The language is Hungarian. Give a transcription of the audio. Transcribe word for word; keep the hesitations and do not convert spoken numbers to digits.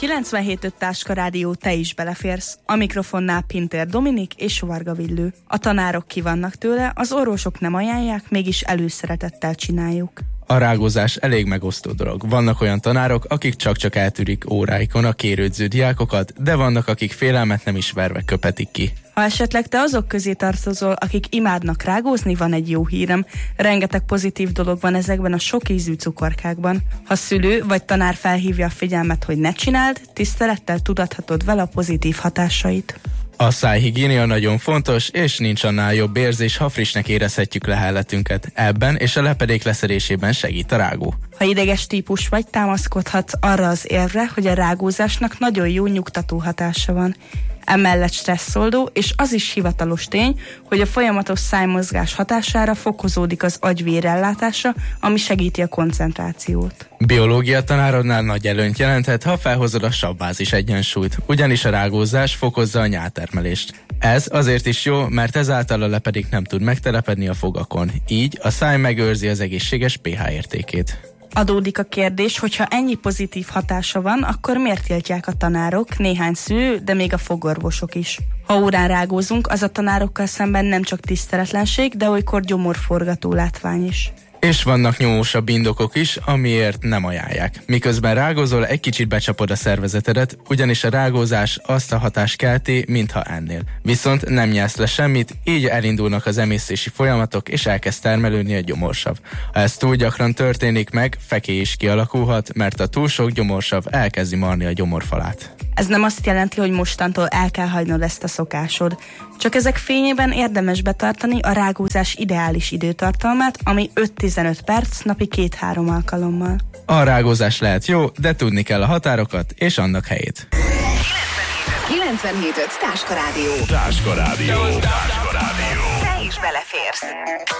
kilencvenhét öt Táska Rádió, te is beleférsz. A mikrofonnál Pintér Dominik és Varga Villő. A tanárok ki vannak tőle, az orvosok nem ajánlják, mégis előszeretettel csináljuk. A rágózás elég megosztó dolog. Vannak olyan tanárok, akik csak-csak eltűrik óráikon a kérődző diákokat, de vannak, akik félelmet nem ismerve köpetik ki. Ha esetleg te azok közé tartozol, akik imádnak rágózni, van egy jó hírem. Rengeteg pozitív dolog van ezekben a sok ízű cukorkákban. Ha szülő vagy tanár felhívja a figyelmet, hogy ne csináld, tisztelettel tudathatod vele a pozitív hatásait. A szájhigiénia nagyon fontos, és nincs annál jobb érzés, ha frissnek érezhetjük lehelletünket. Ebben és a lepedék leszedésében segít a rágó. Ha ideges típus vagy, támaszkodhatsz arra az érvre, hogy a rágózásnak nagyon jó nyugtató hatása van. Emellett stresszoldó, és az is hivatalos tény, hogy a folyamatos szájmozgás hatására fokozódik az agy vérellátása, ami segíti a koncentrációt. Biológia tanárodnál nagy előnyt jelenthet, ha felhozod a savbázis egyensúlyt, ugyanis a rágózás fokozza a nyáltermelést. Ez azért is jó, mert ezáltal a lepedék nem tud megtelepedni a fogakon, így a száj megőrzi az egészséges pH értékét. Adódik a kérdés, hogyha ennyi pozitív hatása van, akkor miért tiltják a tanárok, néhány szülő, de még a fogorvosok is? Ha órán rágózunk, az a tanárokkal szemben nem csak tiszteletlenség, de olykor gyomorforgató látvány is. És vannak nyomósabb indokok is, amiért nem ajánlják. Miközben rágózol, egy kicsit becsapod a szervezetedet, ugyanis a rágózás azt a hatást kelti, mintha ennél. Viszont nem nyelsz le semmit, így elindulnak az emésztési folyamatok, és elkezd termelődni a gyomorsav. Ha ez túl gyakran történik meg, fekély is kialakulhat, mert a túl sok gyomorsav elkezdi marni a gyomorfalát. Ez nem azt jelenti, hogy mostantól el kell hagynod ezt a szokásod. Csak ezek fényében érdemes betartani a rágózás ideális időtartalmát, ami öt-tizenöt perc, napi két-három alkalommal. A rágózás lehet jó, de tudni kell a határokat és annak helyét. kilencvenhét öt Táska Rádió. Táska Rádió. Táska Rádió. Te is beleférsz.